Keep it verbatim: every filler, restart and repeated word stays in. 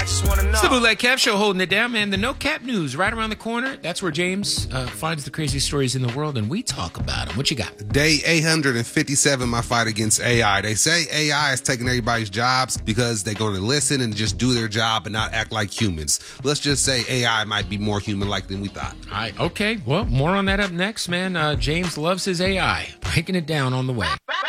I just want to know. It's the Bootleg Kev Show holding it down, man. The No Cap News right around the corner. That's where James uh, finds the craziest stories in the world, and we talk about them. What you got? Day eight hundred fifty-seven, my fight against A I. They say A I is taking everybody's jobs because they're going to listen and just do their job and not act like humans. Let's just say A I might be more human-like than we thought. All right, okay. Well, more on that up next, man. Uh, James loves his A I. Breaking it down on the way.